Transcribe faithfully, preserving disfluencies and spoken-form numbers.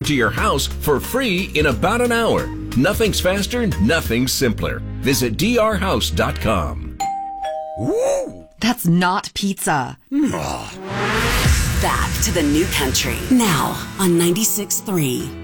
to your house for free in about an hour. Nothing's faster, nothing's simpler. Visit d r house dot com. Woo! That's not pizza. Mm. Back to the new country. Now on ninety-six point three.